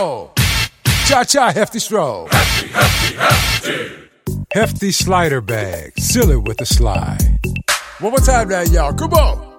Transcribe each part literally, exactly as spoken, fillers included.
roll. Cha-cha, hefty stroll. Hefty, hefty, hefty. Hefty slider bag. Seal it with a slide. One more time now, y'all. Come on.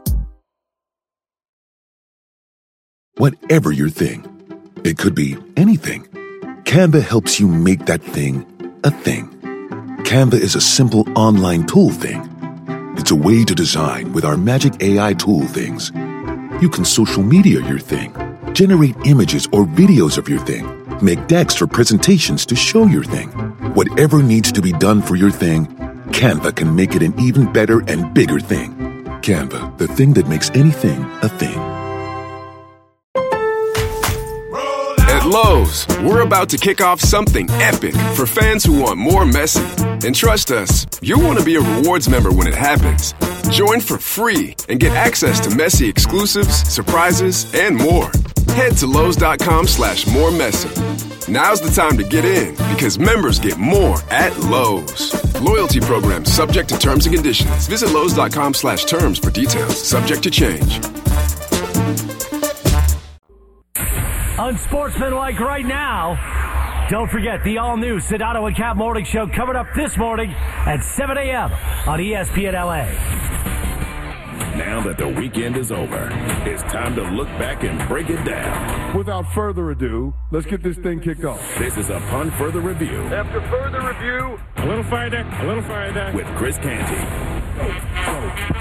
Whatever your thing, it could be anything. Canva helps you make that thing a thing. Canva is a simple online tool thing. It's a way to design with our magic A I tool things. You can social media your thing, generate images or videos of your thing, make decks or presentations to show your thing. Whatever needs to be done for your thing, Canva can make it an even better and bigger thing. Canva, the thing that makes anything a thing. At Lowe's, we're about to kick off something epic for fans who want more Messi. And trust us, you'll want to be a rewards member when it happens. Join for free and get access to Messi exclusives, surprises, and more. Head to Lowe's.com slash more Messi. Now's the time to get in because members get more at Lowe's. Loyalty program subject to terms and conditions. Visit Lowe's.com slash terms for details. Subject to change. Unsportsmanlike right now. Don't forget the all-new Sedano and Cap Morning Show coming up this morning at seven a.m. on E S P N L A. Now that the weekend is over, it's time to look back and break it down. Without further ado, let's get this thing kicked off. This is Upon Further Review. After further review, a little further, a little further, with Chris Canty.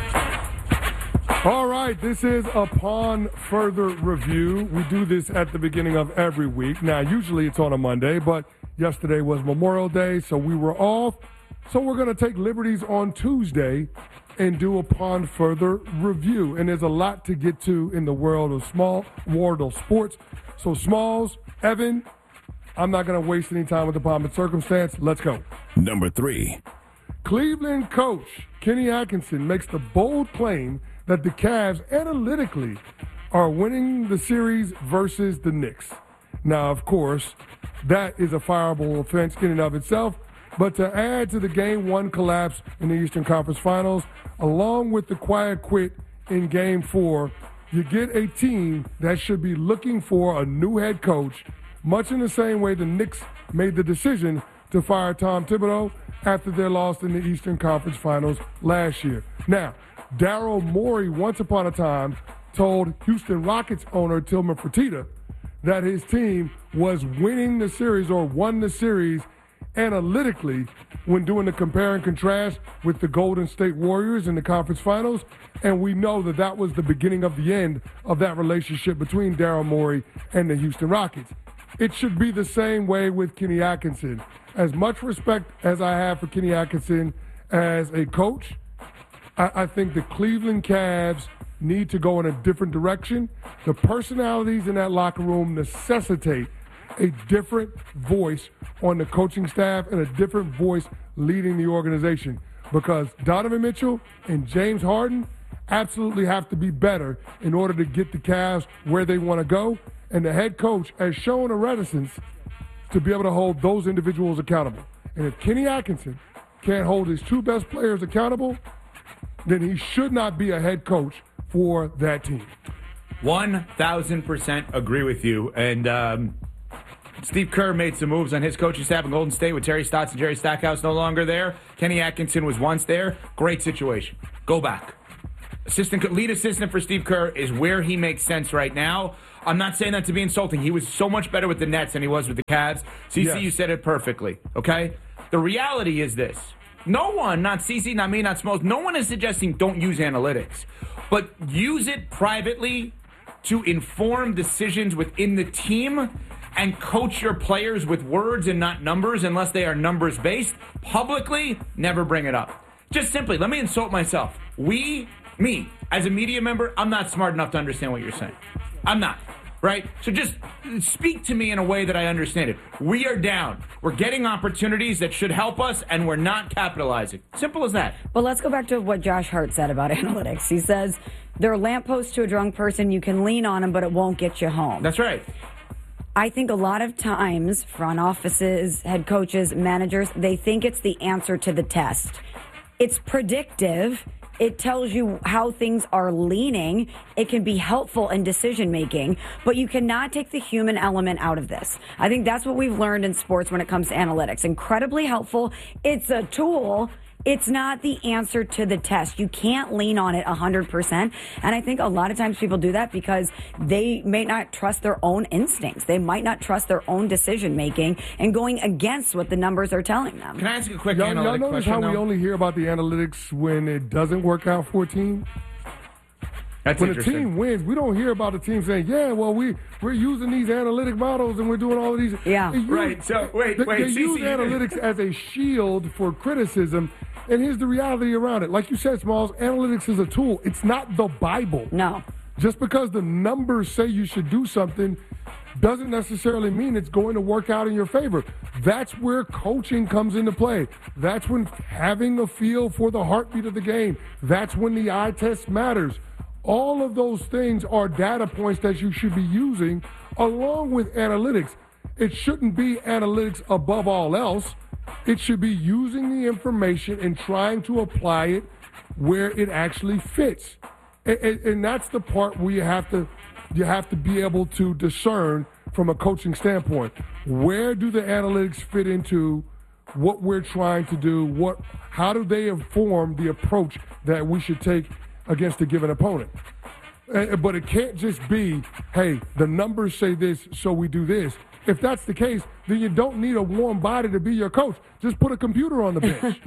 All right, this is Upon Further Review. We do this at the beginning of every week. Now, usually it's on a Monday, but yesterday was Memorial Day, so we were off. So we're going to take liberties on Tuesday and do Upon Further Review. And there's a lot to get to in the world of small, world of sports. So Smalls, Evan, I'm not going to waste any time with the pomp and circumstance. Let's go. Number three. Cleveland coach Kenny Atkinson makes the bold claim that the Cavs analytically are winning the series versus the Knicks. Now, of course, that is a fireable offense in and of itself, but to add to the game one collapse in the Eastern Conference Finals, along with the quiet quit in game four, you get a team that should be looking for a new head coach, much in the same way the Knicks made the decision to fire Tom Thibodeau after their loss in the Eastern Conference Finals last year. Now, Daryl Morey, once upon a time, told Houston Rockets owner Tillman Fertitta that his team was winning the series or won the series analytically when doing the compare and contrast with the Golden State Warriors in the conference finals. And we know that that was the beginning of the end of that relationship between Daryl Morey and the Houston Rockets. It should be the same way with Kenny Atkinson. As much respect as I have for Kenny Atkinson as a coach, I think the Cleveland Cavs need to go in a different direction. The personalities in that locker room necessitate a different voice on the coaching staff and a different voice leading the organization, because Donovan Mitchell and James Harden absolutely have to be better in order to get the Cavs where they want to go. And the head coach has shown a reticence to be able to hold those individuals accountable. And if Kenny Atkinson can't hold his two best players accountable, then he should not be a head coach for that team. one thousand percent agree with you. And um, Steve Kerr made some moves on his coaching staff in Golden State with Terry Stotts and Jerry Stackhouse no longer there. Kenny Atkinson was once there. Great situation. Go back. Assistant, lead assistant for Steve Kerr is where he makes sense right now. I'm not saying that to be insulting. He was so much better with the Nets than he was with the Cavs. C C, yes. You said it perfectly, okay? The reality is this. No one, not C C, not me, not Smalls, no one is suggesting don't use analytics. But use it privately to inform decisions within the team and coach your players with words and not numbers unless they are numbers-based. Publicly, never bring it up. Just simply, let me insult myself. We, me, as a media member, I'm not smart enough to understand what you're saying. I'm not. Right? So just speak to me in a way that I understand it. We are down. We're getting opportunities that should help us, and we're not capitalizing. Simple as that. Well, let's go back to what Josh Hart said about analytics. He says, they're a lamppost to a drunk person. You can lean on them, but it won't get you home. That's right. I think a lot of times, front offices, head coaches, managers, they think it's the answer to the test. It's predictive. It tells you how things are leaning. It can be helpful in decision making, but you cannot take the human element out of this. I think that's what we've learned in sports when it comes to analytics. Incredibly helpful. It's a tool. It's not the answer to the test. You can't lean on it one hundred percent. And I think a lot of times people do that because they may not trust their own instincts. They might not trust their own decision making and going against what the numbers are telling them. Can I ask you a quick y'all, analytic y'all notice question, how though? we only hear about the analytics when it doesn't work out for a team? That's when a interesting. team wins, we don't hear about a team saying, yeah, well, we, we're using these analytic models and we're doing all of these. Yeah. They use- Right, so, wait, they, wait, They Cece, use you- analytics as a shield for criticism. And here's the reality around it. Like you said, Smalls, analytics is a tool. It's not the Bible. No. Just because the numbers say you should do something doesn't necessarily mean it's going to work out in your favor. That's where coaching comes into play. That's when having a feel for the heartbeat of the game. That's when the eye test matters. All of those things are data points that you should be using along with analytics. It shouldn't be analytics above all else. It should be using the information and trying to apply it where it actually fits. And, and, and that's the part where you have to you have to be able to discern from a coaching standpoint. Where do the analytics fit into what we're trying to do? What how do they inform the approach that we should take against a given opponent? Uh, but it can't just be, hey, the numbers say this, so we do this. If that's the case, then you don't need a warm body to be your coach. Just put a computer on the bench.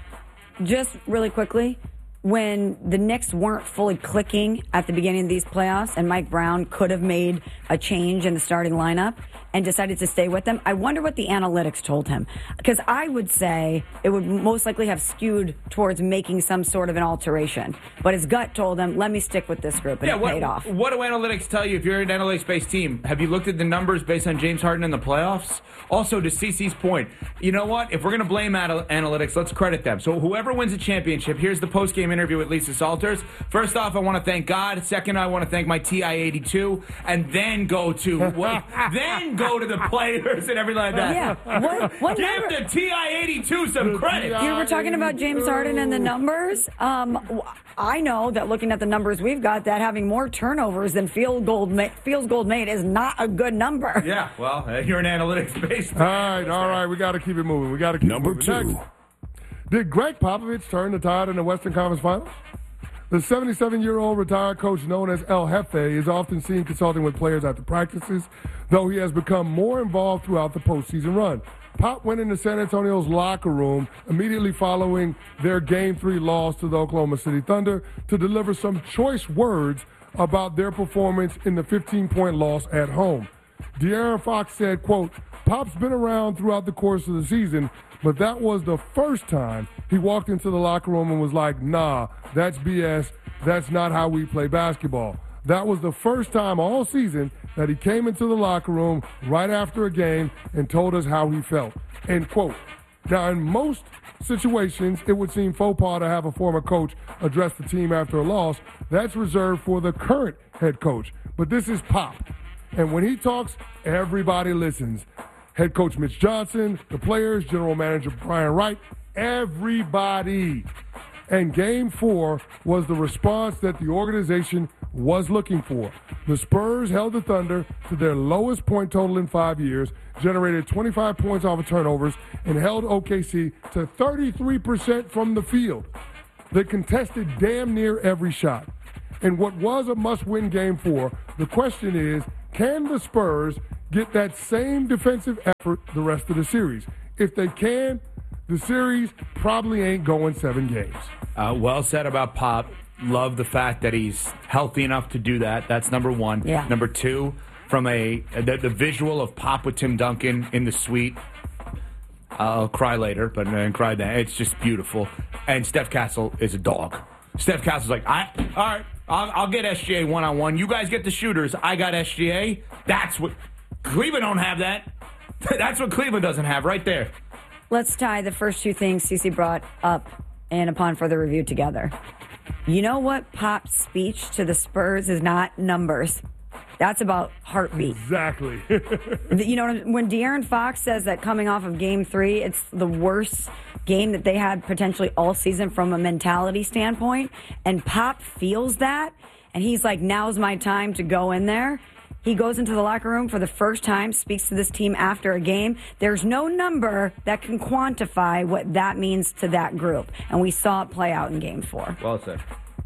Just really quickly, when the Knicks weren't fully clicking at the beginning of these playoffs and Mike Brown could have made a change in the starting lineup and decided to stay with them, I wonder what the analytics told him. Because I would say it would most likely have skewed towards making some sort of an alteration. But his gut told him, let me stick with this group, and Yeah, it what, paid off. what do analytics tell you if you're an analytics-based team? Have you looked at the numbers based on James Harden in the playoffs? Also, to CeCe's point, you know what? If we're going to blame anal- analytics, let's credit them. So whoever wins a championship, here's the post-game interview with Lisa Salters. First off, I want to thank God. Second, I want to thank my T I eighty-two. And then go to what, then go to the players and everything like that. Yeah. What, what Give number? the T I eighty-two some credit. You were talking about James Harden and the numbers. Um, w- I know that looking at the numbers we've got, that having more turnovers than field goal ma- field goal made is not a good number. Yeah, well, uh, you're an analytics-based. All right, all right, we got to keep it moving. We got to keep Number it moving. two. Next, did Greg Popovich turn the tide in the Western Conference Finals? The seventy-seven-year-old retired coach known as El Jefe is often seen consulting with players after practices, though he has become more involved throughout the postseason run. Pop went into San Antonio's locker room immediately following their Game three loss to the Oklahoma City Thunder to deliver some choice words about their performance in the fifteen-point loss at home. De'Aaron Fox said, quote, Pop's been around throughout the course of the season, but that was the first time he walked into the locker room and was like, nah, that's B S. That's not how we play basketball. That was the first time all season that he came into the locker room right after a game and told us how he felt, end quote. Now, in most situations, it would seem faux pas to have a former coach address the team after a loss. That's reserved for the current head coach. But this is Pop. And when he talks, everybody listens. Head coach Mitch Johnson, the players, general manager Brian Wright, everybody. And game four was the response that the organization was looking for. The Spurs held the Thunder to their lowest point total in five years, generated twenty-five points off of turnovers, and held O K C to thirty-three percent from the field. They contested damn near every shot. In what was a must-win game four, the question is, can the Spurs get that same defensive effort the rest of the series? If they can, the series probably ain't going seven games. Uh, well said about Pop. Love the fact that he's healthy enough to do that. That's number one. Yeah. Number two, from a the, the visual of Pop with Tim Duncan in the suite. I'll cry later, but I cry then. It's just beautiful. And Steph Castle is a dog. Steph Castle's like, I, all right, I'll, I'll get S G A one-on-one. You guys get the shooters. I got S G A. That's what Cleveland don't have that. That's what Cleveland doesn't have right there. Let's tie the first two things Cece brought up and upon further review together. You know what Pop's speech to the Spurs is not numbers. That's about heartbeat. Exactly. You know, when De'Aaron Fox says that coming off of game three, it's the worst game that they had potentially all season from a mentality standpoint, and Pop feels that, and he's like, now's my time to go in there. He goes into the locker room for the first time, speaks to this team after a game. There's no number that can quantify what that means to that group, and we saw it play out in game four. Well said.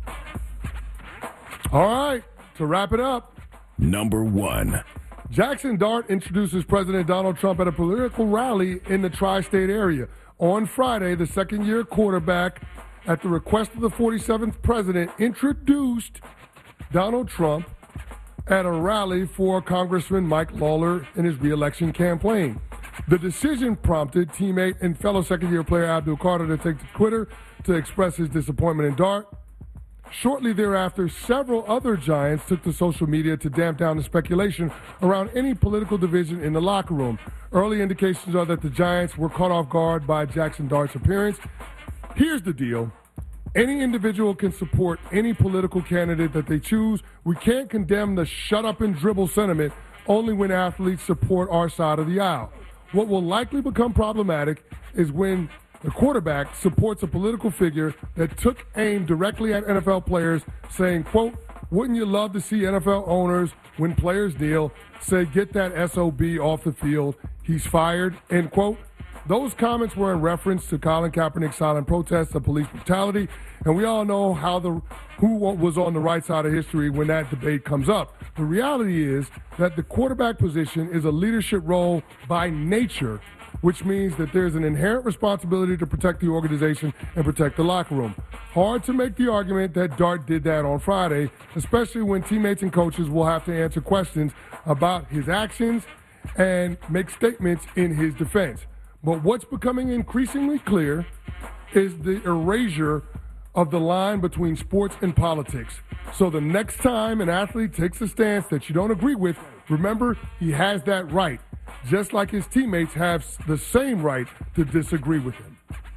All right, to wrap it up. Number one. Jackson Dart introduces President Donald Trump at a political rally in the tri-state area. On Friday, the second-year quarterback, at the request of the forty-seventh president, introduced Donald Trump at a rally for Congressman Mike Lawler in his re-election campaign. The decision prompted teammate and fellow second-year player Abdul Carter to take to Twitter to express his disappointment in Dart. Shortly thereafter, several other Giants took to social media to damp down the speculation around any political division in the locker room. Early indications are that the Giants were caught off guard by Jackson Dart's appearance. Here's the deal. Any individual can support any political candidate that they choose. We can't condemn the shut up and dribble sentiment only when athletes support our side of the aisle. What will likely become problematic is when the quarterback supports a political figure that took aim directly at N F L players, saying, quote, wouldn't you love to see N F L owners, when players kneel, say, get that S O B off the field, he's fired, end quote. Those comments were in reference to Colin Kaepernick's silent protests of police brutality, and we all know how the who was on the right side of history when that debate comes up. The reality is that the quarterback position is a leadership role by nature, which means that there's an inherent responsibility to protect the organization and protect the locker room. Hard to make the argument that Dart did that on Friday, especially when teammates and coaches will have to answer questions about his actions and make statements in his defense. But what's becoming increasingly clear is the erasure of the line between sports and politics. So the next time an athlete takes a stance that you don't agree with, remember, he has that right, just like his teammates have the same right to disagree with him.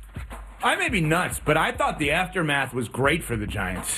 I may be nuts, but I thought the aftermath was great for the Giants.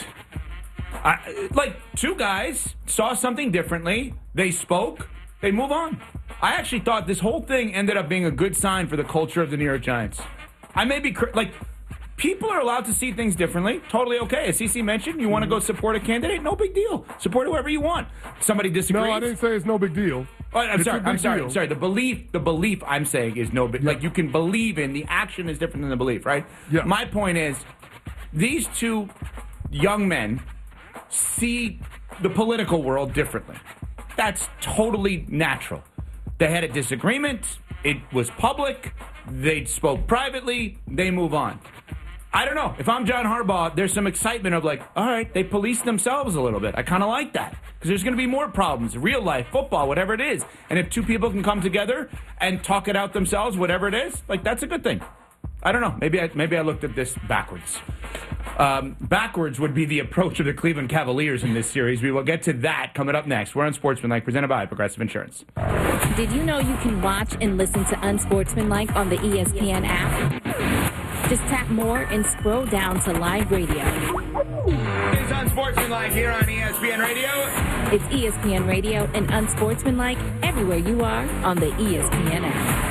I, like, two guys saw something differently. They spoke. They move on. I actually thought this whole thing ended up being a good sign for the culture of the New York Giants. I may be, like, people are allowed to see things differently. Totally okay. As C C mentioned, you want to go support a candidate? No big deal. Support whoever you want. Somebody disagrees? No, I didn't say it's no big deal. Oh, I'm it's sorry. I'm sorry. Deal. Sorry. The belief, the belief I'm saying is no big. Yeah. Like, you can believe in, the action is different than the belief, right? Yeah. My point is, these two young men see the political world differently. That's totally natural. They had a disagreement. It was public. They spoke privately. They move on. I don't know. If I'm John Harbaugh, there's some excitement of like, all right, they police themselves a little bit. I kind of like that because there's going to be more problems, real life, football, whatever it is. And if two people can come together and talk it out themselves, whatever it is, like that's a good thing. I don't know. Maybe I, maybe I looked at this backwards. Um, backwards would be the approach of the Cleveland Cavaliers in this series. We will get to that coming up next. We're on Sportsmanlike, presented by Progressive Insurance. Did you know you can watch and listen to Unsportsmanlike on the E S P N app? Just tap more and scroll down to live radio. It's Unsportsmanlike here on E S P N Radio. It's E S P N Radio and Unsportsmanlike everywhere you are on the E S P N app.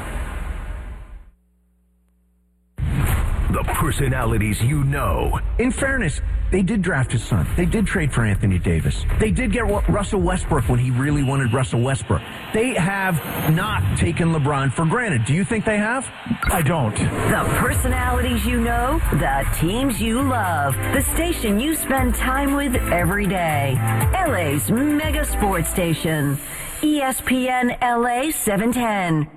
The personalities you know. In fairness, they did draft his son. They did trade for Anthony Davis. They did get Russell Westbrook when he really wanted Russell Westbrook. They have not taken LeBron for granted. Do you think they have? I don't. The personalities you know, the teams you love, the station you spend time with every day. L A's mega sports station. E S P N L A seven ten.